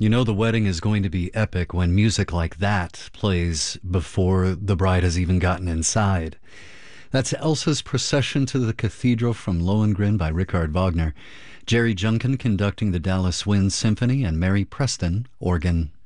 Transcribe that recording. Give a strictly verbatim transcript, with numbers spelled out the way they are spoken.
You know the wedding is going to be epic when music like that plays before the bride has even gotten inside. That's Elsa's Procession to the Cathedral from Lohengrin by Richard Wagner. Jerry Junkin conducting the Dallas Wind Symphony, and Mary Preston, organ.